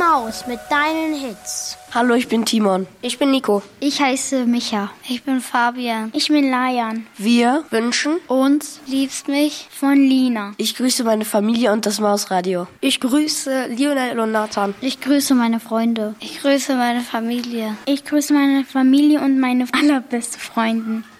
raus mit deinen Hits. Hallo, ich bin Timon. Ich bin Nico. Ich heiße Micha. Ich bin Fabian. Ich bin Layan. Wir wünschen uns Liebst mich von Lina. Ich grüße meine Familie und das Mausradio. Ich grüße Lionel und Nathan. Ich grüße meine Freunde. Ich grüße meine Familie. Ich grüße meine Familie und meine allerbeste Freundin.